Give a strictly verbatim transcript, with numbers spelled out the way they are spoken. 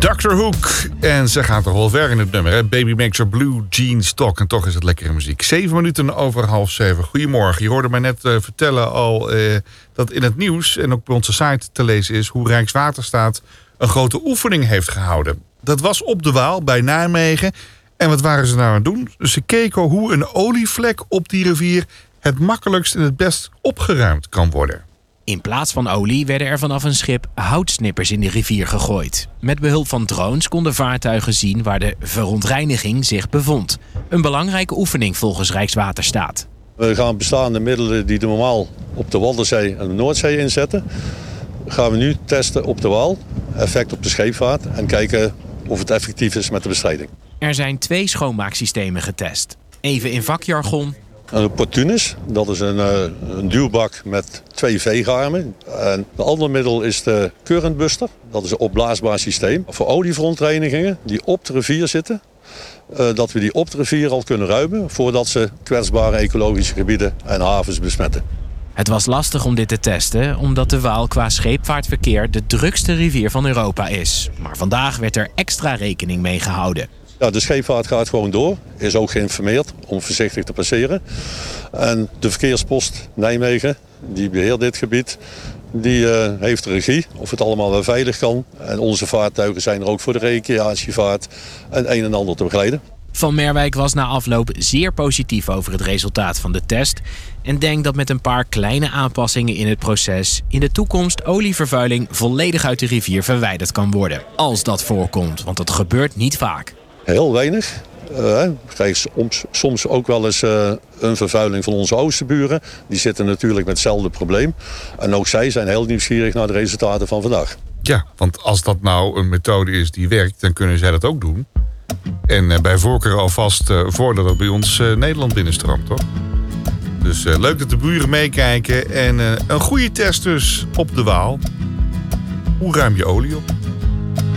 doctor Hook. En ze gaat toch wel ver in het nummer, hè? Baby makes her blue jeans talk. En toch is het lekkere muziek. Zeven minuten over half zeven. Goedemorgen. Je hoorde mij net uh, vertellen al uh, dat in het nieuws en ook bij onze site te lezen is hoe Rijkswaterstaat een grote oefening heeft gehouden. Dat was op de Waal bij Nijmegen. En wat waren ze nou aan het doen? Ze keken hoe een olievlek op die rivier het makkelijkst en het best opgeruimd kan worden. In plaats van olie werden er vanaf een schip houtsnippers in de rivier gegooid. Met behulp van drones konden vaartuigen zien waar de verontreiniging zich bevond. Een belangrijke oefening volgens Rijkswaterstaat. We gaan bestaande middelen die normaal op de Waddenzee en de Noordzee inzetten, gaan we nu testen op de Waal, effect op de scheepvaart en kijken of het effectief is met de bestrijding. Er zijn twee schoonmaaksystemen getest. Even in vakjargon. Een Portunus, dat is een, een duwbak met twee veegarmen. En het andere middel is de Current Buster. Dat is een opblaasbaar systeem voor olieverontreinigingen die op de rivier zitten. Dat we die op de rivier al kunnen ruimen voordat ze kwetsbare ecologische gebieden en havens besmetten. Het was lastig om dit te testen, omdat de Waal qua scheepvaartverkeer de drukste rivier van Europa is. Maar vandaag werd er extra rekening mee gehouden. Ja, de scheepvaart gaat gewoon door, is ook geïnformeerd om voorzichtig te passeren. En de verkeerspost Nijmegen, die beheert dit gebied, die uh, heeft de regie of het allemaal wel veilig kan. En onze vaartuigen zijn er ook voor de recreatievaart en een en ander te begeleiden. Van Merwijk was na afloop zeer positief over het resultaat van de test en denkt dat met een paar kleine aanpassingen in het proces in de toekomst olievervuiling volledig uit de rivier verwijderd kan worden. Als dat voorkomt, want dat gebeurt niet vaak. Heel weinig. Uh, we krijgen soms, soms ook wel eens uh, een vervuiling van onze oosterburen. Die zitten natuurlijk met hetzelfde probleem. En ook zij zijn heel nieuwsgierig naar de resultaten van vandaag. Ja, want als dat nou een methode is die werkt, dan kunnen zij dat ook doen. En uh, bij voorkeur alvast uh, voordat het bij ons uh, Nederland binnenstroomt, toch? Dus uh, leuk dat de buren meekijken. En uh, een goede test dus op de Waal. Hoe ruim je olie op?